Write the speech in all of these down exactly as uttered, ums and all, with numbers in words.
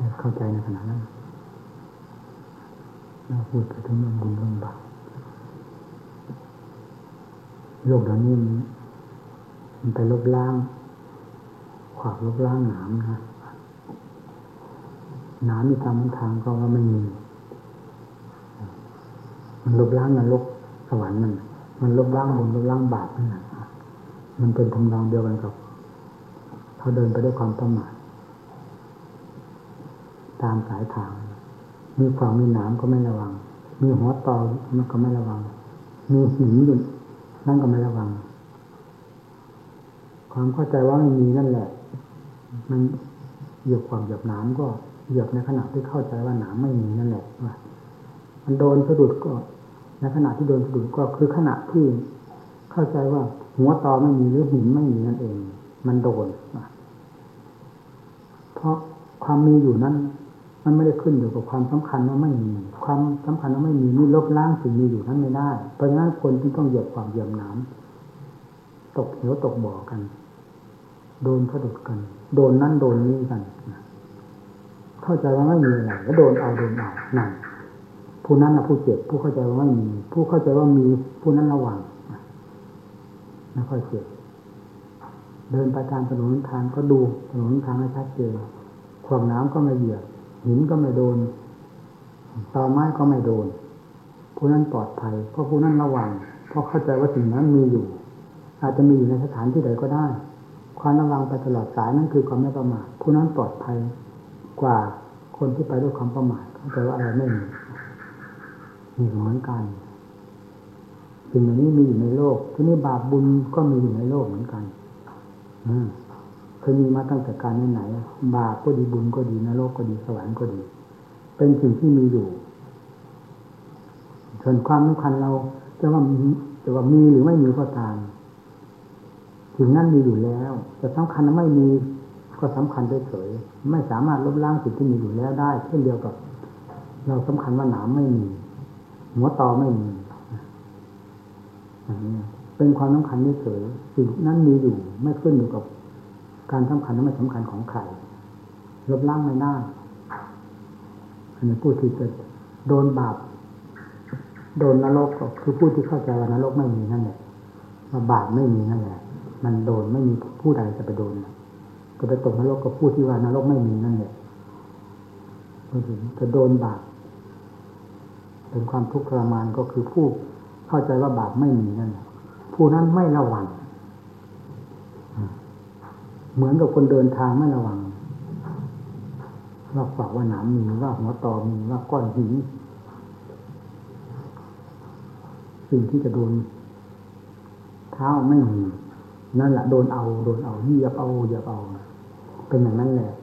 เข้าใจในขณะนั้นเราพูดไปถึงเรื่องบุญเรื่องบาปโลกเดี๋ยวนี้มันไปลบล้างขวากลบล้างหนามนะหนามมีตามทางก็ว่าไม่มีมันลบล้างนรกสวรรค์มันมันลบล้างบุญลบล้างบาปนั่นแหละมันเป็นทำนองเดียวกันกับเขาเดินไปด้วยความประมาทตามสายทางมีขวางมีหนามก็ไม่ระวังมีหัวตอมันก็ไม่ระวังมีหินอยู่นั่นก็ไม่ระวังความเข้าใจว่าไม่มีนั่นแหละมันเหยียบความเหยียบหนามก็เหยียบในขณะที่เข้าใจว่าหนามไม่มีนั่นแหละว่ามันโดนสะดุดก็ในขณะที่โดนสะดุดก็คือขณะที่เข้าใจว่าหัวตอไม่มีหรือหินไม่มีนั่นเองมันโดนเพราะความมีอยู่นั้นมันไม่ได้ขึ้นอยู่กับความสำคัญว่าไม่มีความสำคัญว่าไม่มีนี่ลบล้างสิ่งมีอยู่นั้นไม่ได้เพราะฉะนั้นคนที่ต้องเหยียบความเหยียบหนามตกเหวตกบ่อกันโดนสะดุดกันโดนนั่นโดนนี้กันเข้าใจว่าไม่มีอะไรแล้วโดนเอาโดนเอานั่นผู้นั้นนะผู้เจ็บผู้เข้าใจว่าไม่มีผู้เข้าใจว่ามีผู้นั้นระวังไม่ค่อยเจ็บเดินไปตามถนนทางก็ดูถนนทางให้ชัดเจนขวางน้ำก็ไม่เหยียบหินก็ไม่โดนตอไม้ก็ไม่โดนผู้นั้นปลอดภัยเพราะผู้นั้นระวังเพราะเข้าใจว่าสิ่งนั้นมีอยู่อาจจะมีอยู่ในสถานที่ใดก็ได้ความระวังไปตลอดสายนั่นคือความไม่ประมาทผู้นั้นปลอดภัยกว่าคนที่ไปด้วยความประมาทเข้าใจว่าอะไรไม่มีมีเหมือนกันสิ่งเหล่านี้มีอยู่ในโลกที่นี่บาปบุญก็มีอยู่ในโลกเหมือนกันอืมเคยมีมาตั้งแต่การไหนๆบาปก็ดีบุญก็ดีนรกก็ดีสวรรค์ก็ดีเป็นสิ่งที่มีอยู่ส่วนความสำคัญเราจะว่าจะว่ามีหรือไม่มีก็ตามสิ่งนั้นมีอยู่แล้วแต่สำคัญไม่มีก็สำคัญเฉยๆไม่สามารถลบล้างสิ่งที่มีอยู่แล้วได้เช่นเดียวกับเราสำคัญว่าหนามไม่มีหัวตอไม่มีเป็นความสำคัญเฉยๆสิ่งนั้นมีอยู่ไม่ขึ้นอยู่กับการสำคัญและไม่สำคัญของใครลบล้างไม่ได้อันนี้ผู้ที่จะโดนบาปโดนนรกก็คือผู้ที่เข้าใจว่านรกไม่มีนั่นแหละว่าบาปไม่มีนั่นแหละมันโดนไม่มีผู้ใดจะไปโดนก็ไปตกนรกกับผู้ที่ว่านรกไม่มีนั่นแหละผู้ที่จะโดนบาปเป็นความทุกข์ทรมานก็คือผู้เข้าใจว่าบาปไม่มีนั่นแหละผู้นั้นไม่ระวังเหมือนกับคนเดินทางไม่ระวังว่าฝากว่าหนามมีว่าหัวตอมีว่าก้อนหินสิ่งที่จะโดนเท้าไม่มีนั่นแหละโดนเอาโดนเอาเหยียบเอาเหยียบเอาเป็นอย่างนั้นแหละ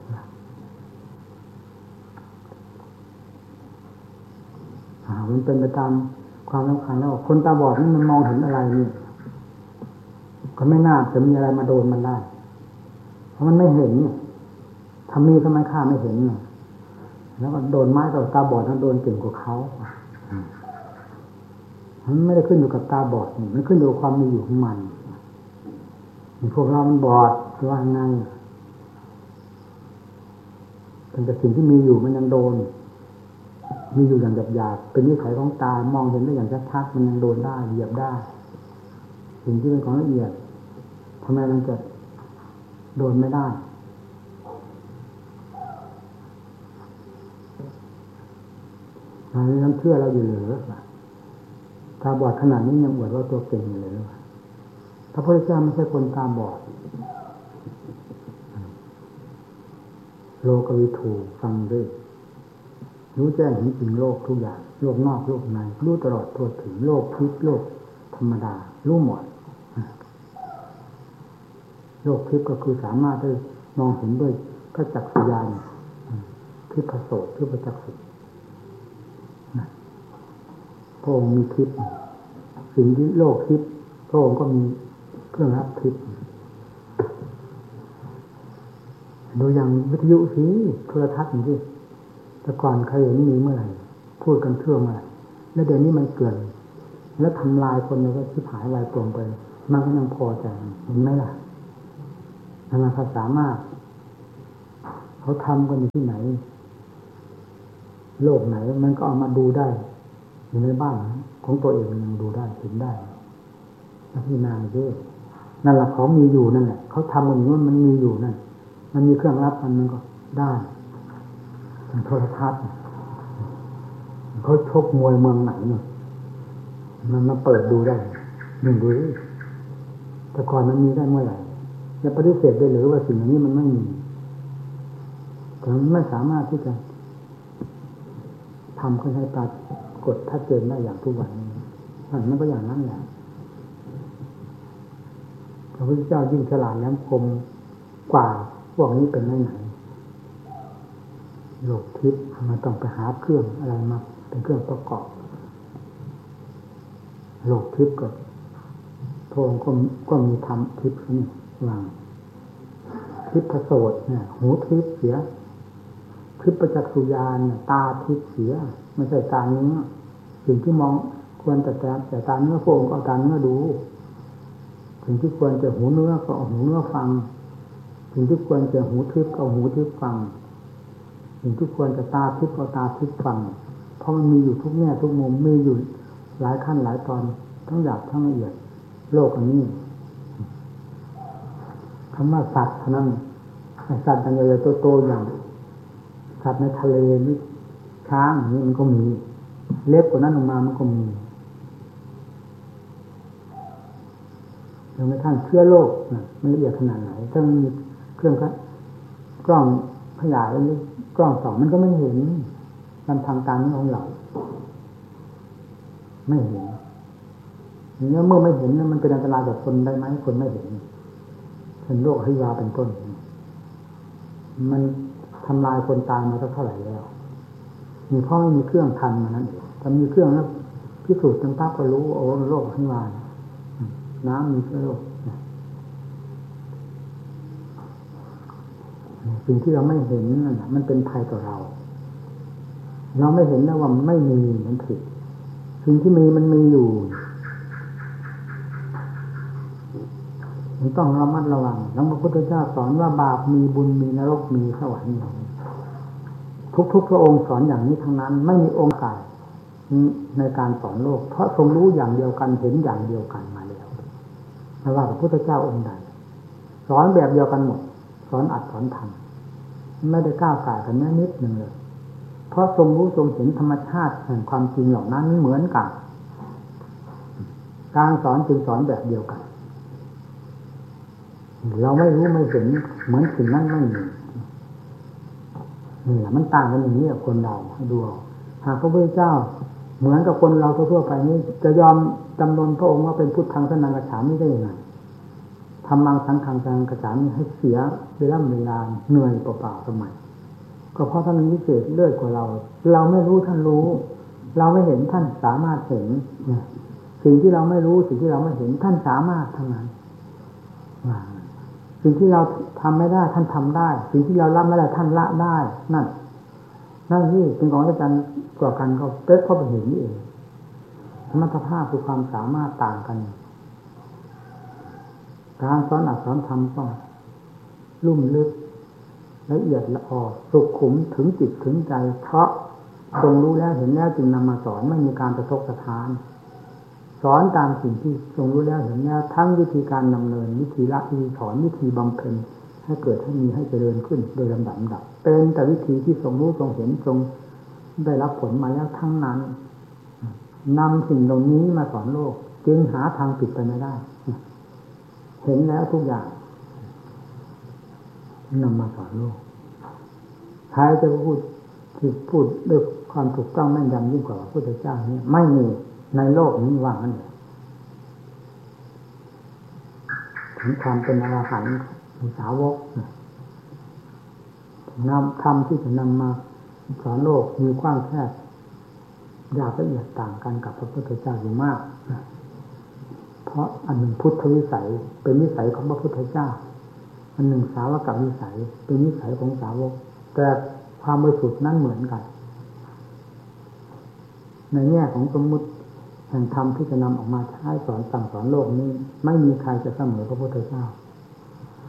มันเป็นไปตามความสำคัญแล้วคนตาบอดนี่มันมองเห็นอะไรนี่ก็ไม่น่าจะมีอะไรมาโดนมันได้เพราะมันไม่เห็นทำมีทำไมข้าไม่เห็นแล้วก็โดนไม้กับตาบอดนั้นโดนเก่งกว่าเขามันไม่ได้ขึ้นอยู่กับตาบอดมันขึ้นอยู่กับความมีอยู่ของมันพวกเรามันบอดว่าไงแต่สิ่งที่มีอยู่มันยังโดนมีอยู่อย่างหยาบๆเป็นนิสัยของตามองเห็นได้อย่างชัดๆมันยังโดนได้เหยียบได้สิ่งที่เป็นของละเอียดทำไมมันจะโดนไม่ได้อันนี้น้ำเชื่อเราอยู่หรือตาบอดขนาดนี้ยังอวดว่าตัวเก่งอยู่เลยพระพุทธเจ้าไม่ใช่คนตาบอดโลกวิถูฟังด้วยรู้แจ้งเห็นจริงโลกทุกอย่างโลกนอกโลกในรู้ตลอดทั่วถึงโลกทิพย์โลกธรรมดารู้หมดโลกทิพย์ก็คือสามารถได้มองเห็นด้วยพระจักษุญาณทิพย์โสตทิพย์จักษุพระองค์มีทิพย์สิ่งที่โลกทิพย์พระองค์ก็มีเครื่องรับทิพย์ดูอย่างวิทยุสิโทรทัศน์นี่แต่ก่อนใครเห็นมีเมื่อไหร่พูดกันเชื่อมาแล้วเดี๋ยวนี้มันเกิดแล้วทำลายคนเลยก็ชิบหายวายปลงไปมันก็ยังพอใจเห็นไหมล่ะทำไมเขาสามารถเขาทำกันอยู่ที่ไหนโลกไหนมันก็เอามาดูได้อยู่ในบ้านของตัวเองยังดูได้เห็นได้พี่นางด้วยนั่นแหละเขามีอยู่นั่นแหละเขาทำอย่างนี้มันมีอยู่นั่นมันมีเครื่องรับมันมันก็ได้โทรทัศน์เขาชกมวยเมืองไหนเนี่ยมันมาเปิดดูได้หนึ่งดูดิแต่ก่อนมันมีได้เมื่อไหร่จะปฏิเสธได้หรือว่าสิ่งนี้มันไม่มีแต่มันไม่สามารถที่จะทำขึ้นให้ปรากฏชัดเจนได้อย่างทุกวันนี้มันก็อย่างนั้นแหละพระพุทธเจ้ายิ่งฉลาดแหลมคมกว่าพวกนี้เป็นไหนๆโลกทิพย์มันต้องไปหาเครื่องอะไรมาเป็นเครื่องประกอบโลกทิพย์ก็โทงก็ก็มีธรรมทิพย์นี่วางทิพย์ผโสดเนี่ยหูทิพย์เสียทิพย์ประจักษุญาณเนี่ยตาทิพย์เสียไม่ใช่ตาเนื้อสิ่งที่มองควรแต่แต่แต่ตาเนื้อโฟงก็เอาตาเนื้อดูสิ่งที่ควรจะหูเนื้อก็เอาหูเนื้อฟังสิ่งที่ควรจะหูทิพย์ก็เอาหูทิพย์ฟังสิ่งที่ควรจะตาทิพย์ก็ตาทิพย์ฟังเพราะมันมีอยู่ทุกแง่ทุกมุมมีอยู่หลายขั้นหลายตอนทั้งหยาบทั้งละเอียดโลกอันนี้คำว่าสัตว์เท่านั้นสัตว์อันใหญ่ๆโตๆอย่างสัตว์ในทะเลนี่ช้างอย่างนี้มันก็มีเล็บกว่านั้นออกมามันก็มีจนกระทั่งเชื้อโรคนะมันละเอียดขนาดไหนถ้ามันมีเครื่องกล้องขยายหรือกล้องส่องมันก็ไม่เห็นมันทำตามนี้ของเราไม่เห็นเมื่อไม่เห็นมันเป็นอันตรายกับคนได้ไหมคนไม่เห็นเป็นโรคอหิวาเป็นต้นมันทำลายคนตายมาเท่าไหร่แล้วมีเพราะไม่มีเครื่องทันมานั้นเองถ้ามีเครื่องแล้วพิสูจน์ตั้งแต่ก็รู้โอ้โรคอหิวาน้ำมีเชื้อโรคสิ่งที่เราไม่เห็นนั่นมันเป็นภัยต่อเราเราไม่เห็นแล้วว่ามันไม่มีมันผิดสิ่งที่มีมันมีอยู่มันต้องระมัดระวังแล้วพระพุทธเจ้าสอนว่าบาปมีบุญมีนรกมีสวรรค์ทุกๆพระองค์สอนอย่างนี้ทั้งนั้นไม่มีองค์กายในการสอนโลกเพราะทรงรู้อย่างเดียวกันเห็นอย่างเดียวกันมาแล้วไม่ว่าพระพุทธเจ้าองค์ใดสอนแบบเดียวกันหมดสอนอัดสอนทำไม่ได้ก้าวไก่กันแม้นิดหนึ่งเลยเพราะทรงรู้ทรงเห็นธรรมชาติแห่งความจริงเหล่านั้นเหมือนกันการสอนจึงสอนแบบเดียวกันเราไม่รู้ไม่เห็นเหมือนสิ่งนั้นไม่มีนี่แหละมันต่างกันอย่างนี้กับคนเราให้ดูหากพระพุทธเจ้าเหมือนกับคนเราทั่วไปนี้จะยอมจำนนพระองค์ว่าเป็นพุทธังสนังกัจฉามิได้ยังไงทำมังสังฆังสนังกัจฉามิให้เสียเวลาเวลาเหนื่อยเปล่าๆทำไมก็เพราะท่านวิเศษเลิศกว่าเราเราไม่รู้ท่านรู้เราไม่เห็นท่านสามารถเห็นสิ่งที่เราไม่รู้สิ่งที่เราไม่เห็นท่านสามารถทั้งนั้นสิ่งที่เราทำไม่ได้ท่านทำได้สิ่งที่เราละไม่ได้ท่านละได้นั่นนั่นนี่เป็นของอาจารย์กว่ากันเขาเป๊ะเข้าไปเห็นนี่เองสมรรถภาพคือความสามารถต่างกันการสอนอัดสอนทำต้องลุ่มลึกละเอียดละออสุขุมถึงจิตถึงใจเพราะทรงรู้แล้วเห็นแล้วจึงนำมาสอนไม่มีการกระทบกระทานสอนตามสิ่งที่ทรงรู้แล้วเห็นแล้วทั้งวิธีการดำเนินวิธีละวิธีถอนวิธีบำเพ็ญให้เกิดให้มีให้เจริญขึ้นโดยลำดับดับเป็นแต่วิธีที่ทรงรู้ทรงเห็นทรงได้รับผลมาแล้วทั้งนั้นนำสิ่งเหล่านี้มาสอนโลกจึงหาทางผิดไปไม่ได้เห็นแล้วทุกอย่างนำมาสอนโลกใครจะพูดที่พูดด้วยความถูกต้องแม่นยำยิ่งกว่าพระพุทธเจ้านี่ไม่มีในโลกนี้ว่างั้นถึงความเป็นอรหันต์ของสาวกนำธรรมที่จะนำมาสอนโลกมีกว้างแคบยาวละเอียดต่างกันกับพระพุทธเจ้าอยู่มากเพราะอันหนึ่งพุทธวิสัยเป็นวิสัยของพระพุทธเจ้าอันหนึ่งสาวกวิสัยเป็นวิสัยของสาวกแต่ความบริสุทธิ์นั้นเหมือนกันในแง่ของสมมุติแห่งธรรมที่จะนำออกมาใช้สอนสั่งสอนโลกนี้ไม่มีใครจะเสมอพระพุทธเจ้า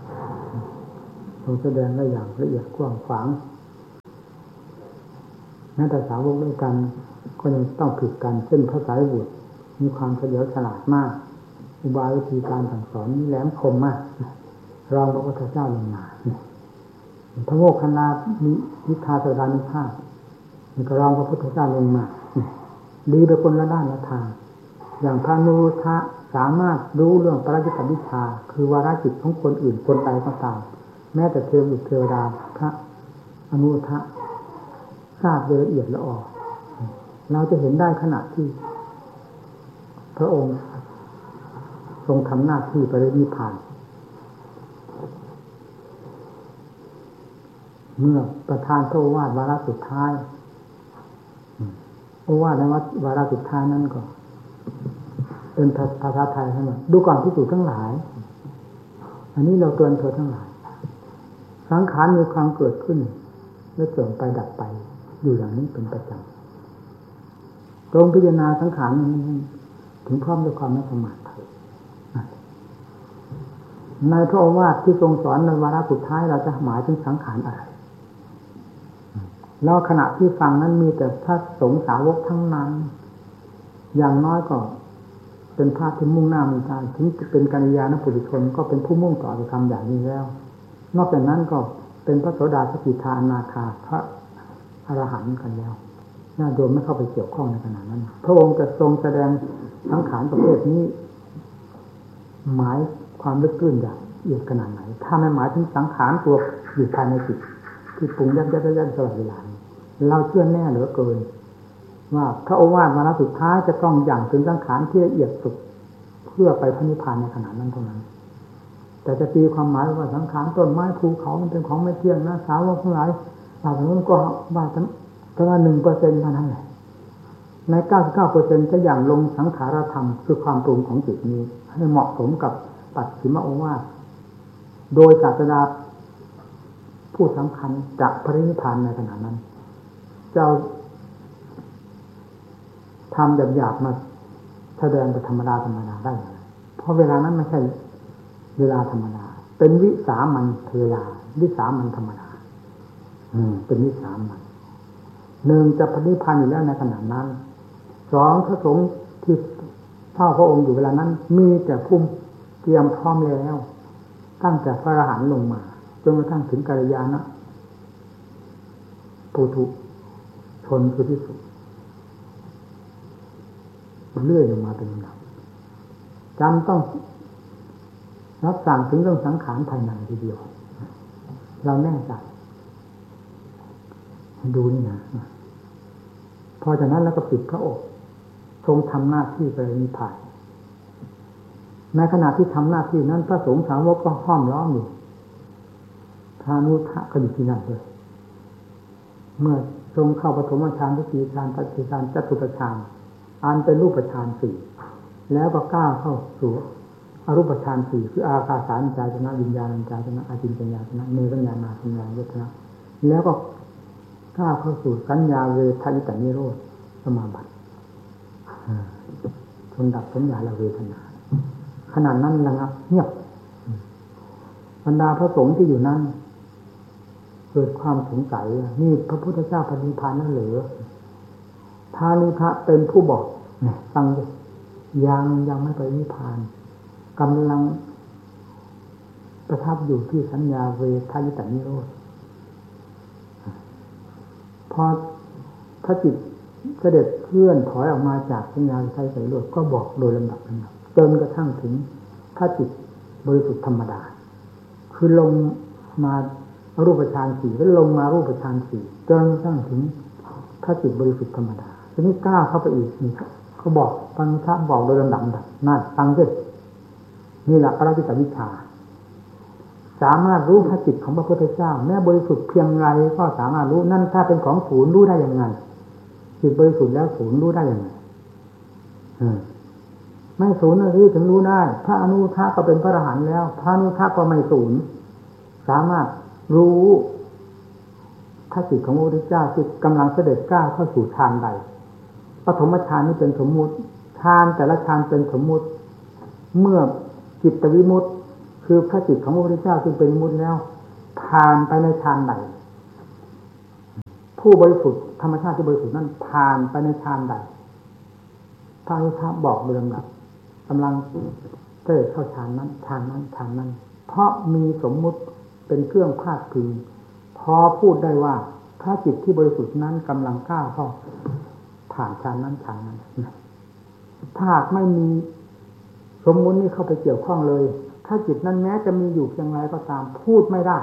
ทรงแสดงได้อย่างละเอียดกว้างขวางแม้แต่สาวกด้วยกันก็ยังต้องผิดกันเช่นพระสารีบุตรมีความเฉลียวฉลาดมากอุบายวิธีการสั่งสอนนี่แหลมคมมากรองพระพุทธเจ้าลงมาพระโมคคัลลามีวิทาสดานุภาพมันก็รองพระพุทธเจ้าลงมาดีไปคนละด้านละทางอย่างพระนุรุทธะสามารถรู้เรื่องปรัชญาวิชาคือวาระจิตของคนอื่นคนใดก็ตามแม้แต่เทวบุตรเทวดาพระอนุรุทธะทราบโดยละเอียดละออเราจะเห็นได้ขณะที่พระองค์ทรงทำหน้าที่ไปนิพพานเมื่อประธานพระโอวาทวาระสุดท้ายโอวาทในวาระสุดท้ายนั้นก็เป็นภาษาไทยให้มาดูก่อนภิกษุทั้งหลายอันนี้เราเตือนเธอทั้งหลายสังขารมีความเกิดขึ้นและเสื่อมไปดับไปอยู่อย่างนี้เป็นประจำตรงพิจารณาสังขารนี้ถึงพร้อมด้วยความไม่ประมาทเถิดในพระโอวาทที่ทรงสอนในวาระสุดท้ายเราจะหมายถึงสังขารอะไรแล้วขณะที่ฟังนั้นมีแต่พระสงฆ์สาวกทั้งนั้นอย่างน้อยก็เป็นภาพที่มุ่งหน้ามุ่งตาถึงเป็นกัลยาณปุถุชนก็เป็นผู้มุ่งต่อไปทำอย่างนี้แล้วนอกจากนั้นก็เป็นพระโสดาสกิทาอนาคาพระอรหันต์กันแล้วน่าโยมไม่เข้าไปเกี่ยวข้องในขณะนั้นพระองค์จะทรงแสดงสังขารประเภทนี้หมายความลึกซึ้งอย่างละเอียดขนาดไหนถ้าไม่หมายถึงสังขารตัวอยู่ภายในจิตที่ปรุงยับยับยับตลอดเวลาเราเชื่อแน่เหลือเกินว่าพระโอวาทวาระสุดท้ายจะต้องอย่างถึงสังขารที่ละเอียดสุดเพื่อไปพระนิพพานในขณะนั้นเท่านั้นแต่จะตีความหมายว่าสังขารต้นไม้ภูเขามันเป็นของไม่เที่ยงนะสาวกทั้งหลายบางคนก็ว่าแต่ว่าหนึ่งเปอร์เซ็นต์เท่านั้นแหละในเก้าสิบเก้าเปอร์เซ็นต์จะอย่างลงสังขารธรรมคือความปรุงของจิตนี้ให้เหมาะสมกับปัจฉิมโอวาทโดยศาสดาผู้สำคัญจะพระนิพพานในขณะนั้นเจ้าทำหยาบๆมาแสดงเป็นธรรมดาธรรมดาได้เพราะเวลานั้นไม่ใช่เวลาธรรมดาเป็นวิสามัญเวลาวิสามัญธรรมดาอืมเป็นวิสามัญหนึ่งจะพระนิพพานอยู่แล้วในขณะนั้นสองพระสงฆ์ที่เฝ้าพระองค์อยู่เวลานั้นมีแต่ภูมิเตรียมพร้อมแล้วตั้งแต่พระอรหันต์ลงมาจนกระทั่งถึงกัลยาณปุถุชนคือที่สุดเลื่อยลงมาเป็นลำดับจำต้องรับสั่งถึงเรื่องสังขารภายในทีเดียวเราแน่ใจดูนี่นะพอจากนั้นแล้วก็ปิดพระโอษฐ์ทรงทำหน้าที่ไปนิพพานในขณะที่ทำหน้าที่นั้นพระสงฆ์สาวกก็ห้อมล้อมอยู่พระอนุรุทธะก็อยู่ที่นั่นด้วยเมื่อทรงเข้าปฐมฌานทุติยฌานตติยฌานจตุตฌานอันเป็นรูปฌานสี่แล้วก็ก้าวเข้าสู่อรูปฌานสี่คืออากาสานัญจายตนะวิญญาณัญจายตนะอาจินจัญญายตนะเนรญาณาสัญญาญตนะแล้วก็ก้าวเข้าสู่สัญญาเวทายตนิโรธสมาบัติจนดับสัญญาและเวทนาขนาดนั้นระงับเงียบบรรดาพระสงฆ์ที่อยู่นั้นเกิดความสงสัยนี่พระพุทธเจ้าปฏิภาณนั่นหรือพานุทะเป็นผู้บอกฟังยังยังไม่ไปนิพพานกำลังประทับอยู่ที่สัญญาเวทายตนิโรธพอพระจิตเสด็จเคลื่อนถอยออกมาจากสัญญาเวทายตนิโรธก็บอกโดยลำดับลำดับจนกระทั่งถึงพระจิตบริสุทธิ์ธรรมดาคือลงมารูปฌานสี่แล้วลงมารูปฌานสี่จนกระทั่งถึงพระจิตบริสุทธิ์ธรรมดาทีนี้ก้าวเข้าไปอีกนี่เขาบอกปัญญาบอกโดยลำดับนั่นฟังสินี่แหละพระราชิตวิชาสามารถรู้พระจิตของพระพุทธเจ้าแม้บริสุทธิ์เพียงไรก็สามารถรู้นั่นถ้าเป็นของศูนย์รู้ได้ยังไงจิตบริสุทธิ์แล้วศูนย์รู้ได้ยังไงไม่ศูนย์รู้ถึงรู้ได้พระอนุรุทธะก็เป็นพระอรหันต์แล้วพระอนุรุทธะก็ไม่ศูนย์สามารถรู้พระจิตของพระพุทธเจ้าที่กำลังเสด็จก้าวเข้าสู่ฌานใดปฐมฌานนี้เป็นสมมุติฌานแต่ละฌานเป็นสมมุติเมื่อจิตวิมุตติคือพระจิตของพระพุทธเจ้าซึ่งเป็นวิมุตติแล้วผ่านไปในฌานใดพผู้บริสุทธิ์ธรรมชาติที่บริสุทธิ์นั้นผ่านไปในฌานใดพระอนุชาบอกเรื่องแบบกำลังเกิดเข้าฌานนั้นฌานนั้นฌานนั้นเพราะมีสมมุติเป็นเครื่องพาดพิงพอพูดได้ว่าถ้าจิตที่บริสุทธิ์นั้นกำลังก้าวเข้าผ่านฌานนั้นฌานนั้นถ้าหากไม่มีสมมุตินี้เข้าไปเกี่ยวข้องเลยถ้าจิตนั้นแม้จะมีอยู่เพียงไรก็ตามพูดไม่ได้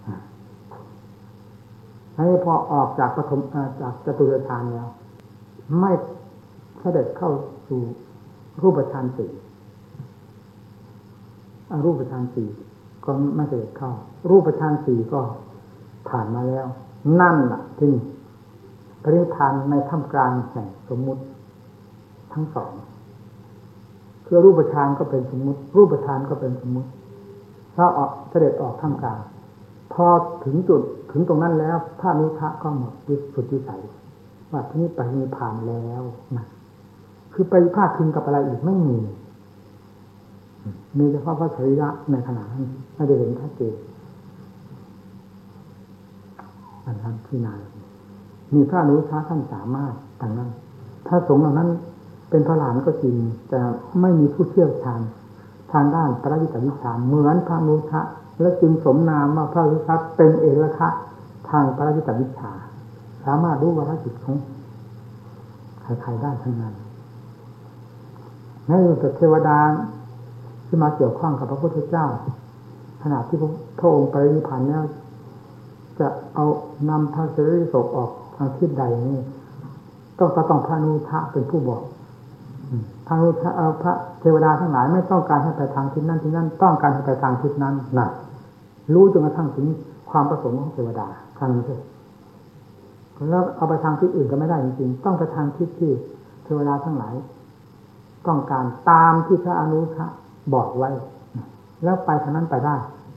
ให้พอออกจากปฐมจากจตุตฌานแล้วไม่เสด็จเข้าสู่รูปฌานสี่อรูปฌานสี่ก็ไม่เสด็จเข้ารูปฌานสี่ก็ผ่านมาแล้วนั่นล่ะที่นี่ปรินิพพานในท่ามกลางแห่งสมมุติทั้งสองคือรูปฌานก็เป็นสมมุติรูปฌานก็เป็นสมมุติถ้าออกเสด็จออกท่ามกลางพอถึงจุดถึงตรงนั้นแล้วพระอนุชาก็หมดวิสุทธิสัยว่าที่นี่ปรินิพพานแล้วนะคือไปพาดพิงกับอะไรอีกไม่มีมีเฉพาะพระสรีระในขณะนั้นไม่ได้เห็นชัดเจนอันนั้นที่นายมีพระอนุชาท่านสามารถทางนั้นถ้าสงฆ์เหล่านั้นเป็นพระหลานก็จริงแต่ไม่มีผู้เชี่ยวชาญทางด้านปริยัติวิชาเหมือนพระอนุชาและจึงสมนามว่าพระอนุชาเป็นเอกคะทางปริยัติวิชาสามารถรู้วาระจิตของใครๆได้ทั้งนั้นนั่นคือเทวดาที่มาเกี่ยวข้องกับพระพุทธเจ้าขณะที่พระองค์ปรินิพพานแล้วจะเอานำพระเสรีโสกออกทางทิศใดนี่ต้องต้องพระอนุชาเป็นผู้บอกพระอนุชาพระเทวดาทั้งหลายไม่ต้องการให้ไปทางทิศนั้นทิศนั้นต้องการให้ไปทางทิศนั้นน่ะรู้จนกระทั่งถึงความประสงค์ของเทวดาทางนี้เลยแล้วเอาไปทางทิศอื่นก็ไม่ได้จริงๆต้องไปทางทิศที่เทวดาทั้งหลายต้องการตามที่พระอนุชาบอกไว้แล้วไปทางนั้นไปได้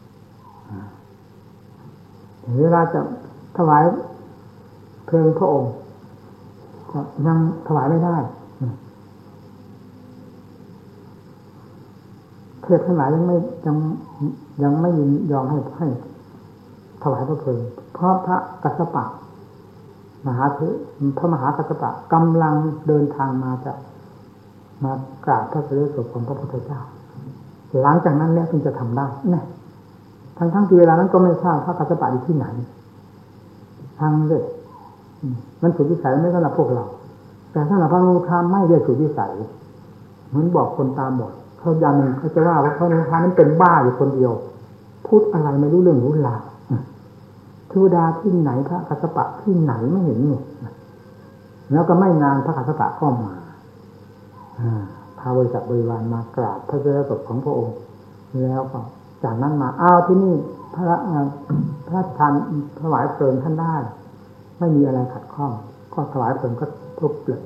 เวลาจะถวายเพลิงพระองค์ก็ยังถวายไม่ได้เทพทั้งหลายยังไม่ยังยังไม่ยอมให้ให้ถวายพระเพลิงเพราะพระกัสสปะมหาเถรพระมหากัสสปะกำลังเดินทางมาจะมากราบพระเสด็จสดของพระพุทธเจ้าหลังจากนั้นแล้วจึงจะทำได้นะทั้งทั้งที่เวลานั้นก็ไม่ทราบพระกัสสปะอยู่ที่ไหนทางเด็กมันสุดวิสัยไม่สำหรับพวกเราแต่สำหรับพระอนุชาไม่ได้สุดวิสัยเหมือนบอกคนตาบอดเขาอย่างหนึ่งเขาจะว่าว่าพระอนุชานั้นเป็นบ้าอยู่คนเดียวพูดอะไรไม่รู้เรื่องรู้ราวเทวดาที่ไหนพระกัสสปะที่ไหนไม่เห็นนี่แล้วก็ไม่นานพระกัสสปะก็มาพาบริษัทบริวารมากราบพระเสด็จสดของพระองค์แล้วก็จากนั้นมาอ้าวที่นี่พระพระทานถวายเพลิงท่านได้ไม่มีอะไรขัดข้องก็ถวายเพลิงก็ทุบเลย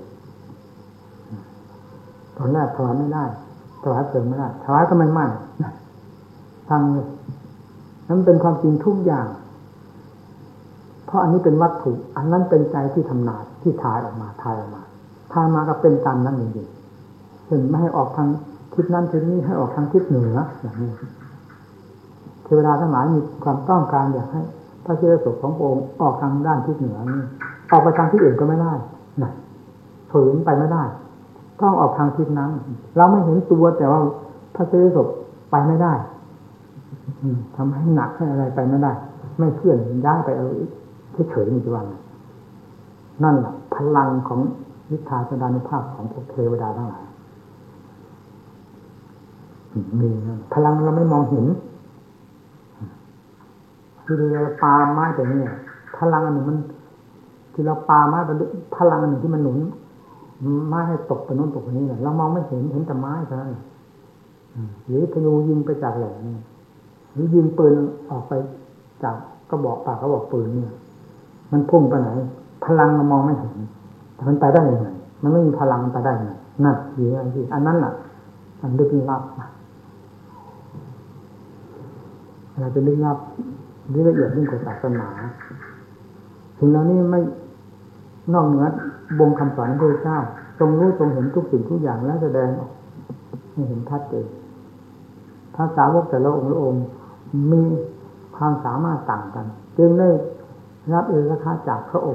ตอนแรกถวายไม่ได้ถวายเพลิงไม่ได้ถวายก็ไม่ไหม้ทางนี้นั้นเป็นความจริงทุกอย่างเพราะอันนี้เป็นวัตถุอันนั้นเป็นใจที่ทำนายที่ทายออกมาทายออกมาทายมาก็เป็นตามนั้นจริงๆเห็นไม่ให้ออกทางทิศนั้นทิศนี้ให้ออกทางทิศเหนืออย่างนี้เทวดาทั้งหลายมีความต้องการอยากให้พระเสด็จสดของพระองค์ออกทางด้านทิศเหนือนี่ออกไปทางที่อื่นก็ไม่ได้นะฝืนไปไม่ได้ต้องออกทางทิศนั้นเราไม่เห็นตัวแต่ว่าพระเสด็จสดไปไม่ได้ทำให้หนักให้อะไรไปไม่ได้ไม่เคลื่อนย้ายไปเอาเฉยๆนี่จะว่านั่นแหละพลังของนิทธาสดานุภาพของพวกเทวดาทั้งหลายมีพลังเราไม่มองเห็นคือเราปาไม้แต่เนี่ยพลังอันหนึ่งมันที่เราปาไม้ไปพลังอันหนึ่งที่มันหนุนไม้ให้ตกไปโน่นตกไปนี่เรามองไม่เห็นเห็นแต่ไม้เท่านั้นหรือธนูยิงไปจากแหลมหรือยิงปืนออกไปจากกระบอกปากกระบอกปืนเนี่ยมันพุ่งไปไหนพลังเรามองไม่เห็นแต่มันไปได้ยังไงมันไม่มีพลังมันไปได้ยังไงนั่นอยู่อย่างที่อันนั้นน่ะมันลึกลับอะไรเป็นลึกลับนี่ละเอียดยิ่งกว่าศาสนาถึงแล้วนี่ไม่นอกเหนือบงคำสอนของพระเจ้าทรงรู้ทรงเห็นทุกสิ่งทุกอย่างแล้วแสดงออกให้เห็นชัดเจนพระสาวกแต่ละองค์ละองค์มีความสามารถต่างกันจึงได้รับเอกราชจากพระองค์